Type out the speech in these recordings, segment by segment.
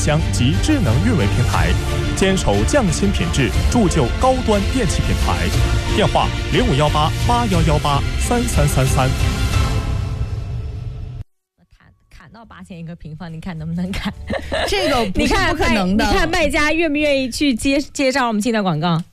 箱及智能运维平台，坚守匠心品质，铸就高端电器品牌。电话：051881183333。 砍到8000一个平方，你看能不能砍？ 这个不是不可能的。 你看卖家愿不愿意去接招？我们进段广告。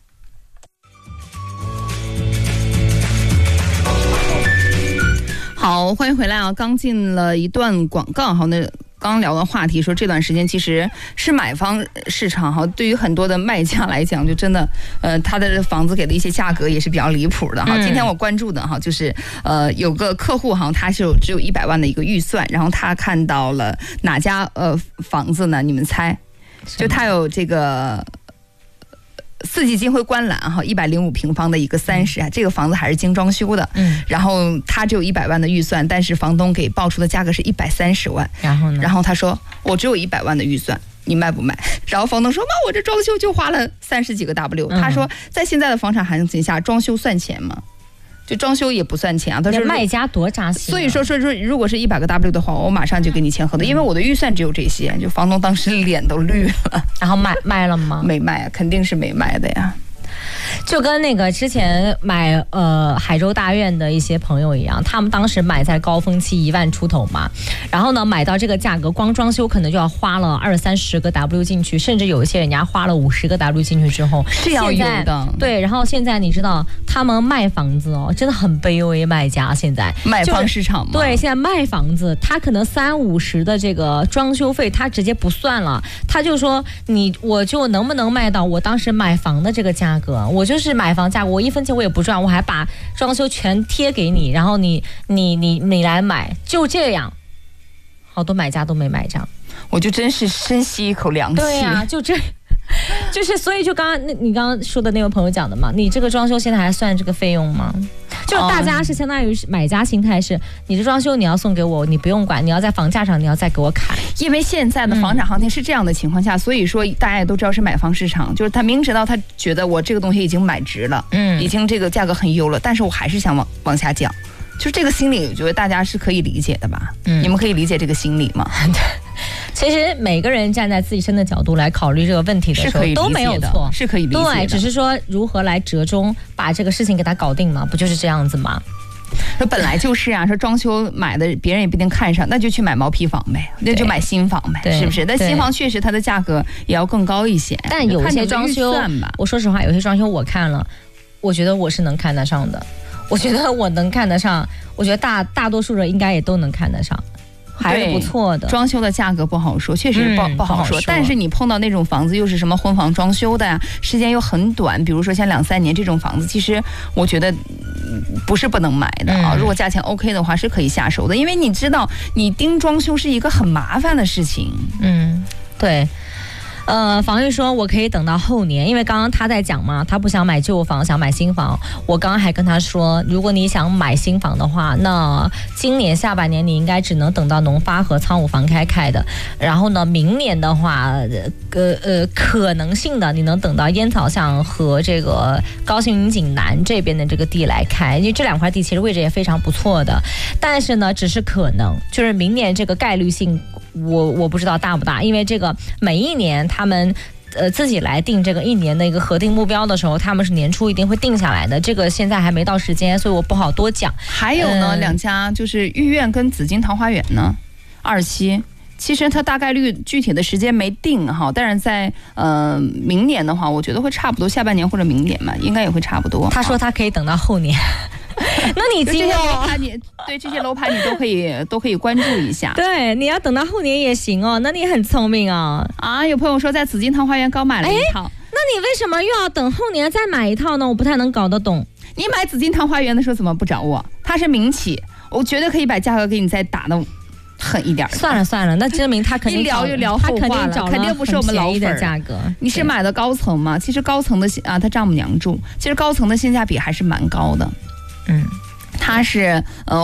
好，欢迎回来啊！刚进了一段广告，好，那刚聊的话题说这段时间其实是买方市场哈，对于很多的卖家来讲，就真的他的房子给的一些价格也是比较离谱的哈。今天我关注的哈，就是有个客户哈，他是只有100万的一个预算，然后他看到了哪家房子呢？你们猜？就他有这个。四季金辉观澜哈，105平方的一个30，这个房子还是精装修的，然后他只有100万的预算，但是房东给报出的价格是130万， 然后呢？ 然后他说我只有100万的预算，你卖不卖？然后房东说妈，我这装修就花了30几个 W，他说在现在的房产行情下，装修算钱吗？就装修也不算钱啊，他说卖家多扎心。 所以说，如果是100个 W 的话，我马上就给你签合同，因为我的预算只有这些。就房东当时脸都绿了。 然后卖了吗？ 没卖，肯定是没卖的呀。 就跟那个之前买海州大院的一些朋友一样，他们当时买在高峰期1万出头嘛，然后呢买到这个价格，光装修可能就要花了20-30个 W 进去，甚至有一些人家花了50个 W 进去之后是要有的。 对，然后现在你知道他们卖房子哦，真的很卑微，卖家现在买方市场嘛， 对，现在卖房子，他可能30-50的这个装修费他直接不算了，他就说我就能不能卖到我当时买房的这个价格，我就是买房价格，我1分钱我也不赚，我还把装修全贴给你，然后你来买，就这样，好多买家都没买上， 我就真是深吸一口凉气。 对呀，就这。就是所以就你刚刚说的那位朋友讲的嘛，你这个装修现在还算这个费用吗？就大家是相当于买家心态是，你的装修你要送给我，你不用管，你要在房价上你要再给我砍。 因为现在的房产行情是这样的情况下，所以说大家也都知道是买方市场，就是他明知道他觉得我这个东西已经买值了，已经这个价格很优了，但是我还是想往下降。就这个心理，我觉得大家是可以理解的吧？你们可以理解这个心理吗？ 其实每个人站在自身的角度来考虑这个问题的时候都没有错， 是可以理解的。 对，只是说如何来折中把这个事情给它搞定嘛，不就是这样子吗？ 说本来就是啊，说装修买的别人也不一定看上，那就去买毛坯房呗，那就买新房呗，是不是？但新房确实它的价格也要更高一些。 但有些装修，我说实话，有些装修我看了，我觉得我是能看得上的。我觉得我能看得上，我觉得大多数人应该也都能看得上，还是不错的。 装修的价格不好说，确实不好说。但是你碰到那种房子又是什么婚房装修的呀，时间又很短，比如说像2-3年这种房子，其实我觉得不是不能买的啊。如果价钱 OK 的话，是可以下手的，因为你知道，你盯装修是一个很麻烦的事情。 对。房玉说我可以等到后年，因为刚刚他在讲嘛，他不想买旧房，想买新房。我刚刚还跟他说，如果你想买新房的话，那今年下半年你应该只能等到农发和仓务房开的，然后呢，明年的话，可能性的你能等到烟草巷和这个高新云锦南这边的这个地来开，因为这2块地其实位置也非常不错的，但是呢，只是可能，就是明年这个概率性。我不知道大不大，因为这个每一年他们自己来定这个1年的一个核定目标的时候，他们是年初一定会定下来的，这个现在还没到时间，所以我不好多讲。 还有呢，2家就是御苑跟紫金桃花源呢，2期。其实它大概率具体的时间没定哈，但是在明年的话，我觉得会差不多下半年或者明年嘛，应该也会差不多。 他说他可以等到后年。那你今天这些楼盘你都可以关注一下。 对，你要等到后年也行哦。那你很聪明哦。 有朋友说在紫金桃花源刚买了一套， 那你为什么又要等后年再买一套呢？我不太能搞得懂。 你买紫金桃花源的时候怎么不找我？它是民企，我绝对可以把价格给你再打的狠一点。 算了，那证明他肯定一聊就聊后话了，肯定不是我们老粉的价格。 你是买的高层吗？其实高层的他丈母娘住，其实高层的性价比还是蛮高的。它是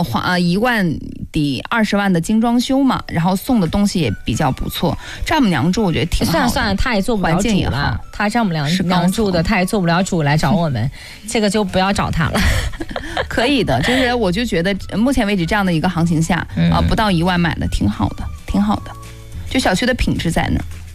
1万抵20万的精装修嘛，然后送的东西也比较不错。丈母娘住我觉得挺好的， 算了，他也做不了主了。他丈母娘住的，他也做不了主来找我们，这个就不要找他了。 可以的，就是我就觉得目前为止这样的一个行情下不到1万买的挺好的，就小区的品质在那儿。